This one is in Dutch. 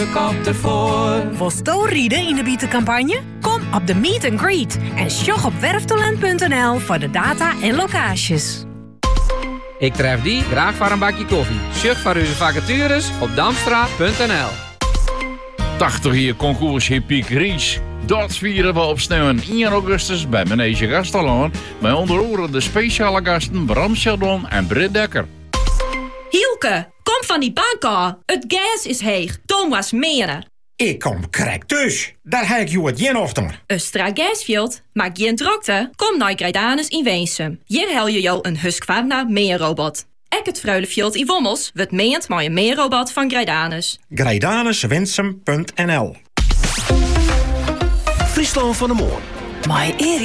Kop ervoor. Wil stoelrieden in de bietencampagne? Kom op de Meet and Greet en sjog op werftalent.nl voor de data en locaties. Ik tref die graag voor een bakje koffie. Sjoch voor onze vacatures op damstra.nl. 80 concours Hippie Ries. Dat vieren we op sneeuw 1 augustus bij Manege Gastelaan. Met onder andere de speciale gasten Bram Chardon en Britt Dekker. Hielke, kom van die bank af. Het gas is heeg. Tom was menen. Ik kom krek dus. Daar heb ik je het jen ochtend. Östra gasveld, maar geen drukte. Kom naar Grijdanus in Weensum. Hier hel je jou een Husqvarna meerrobot. Ek het Freulenveld in Wommels wordt meend maar een meerrobot van Grijdanus. Grijdanuswensum.nl Friesland van de Moon. Maar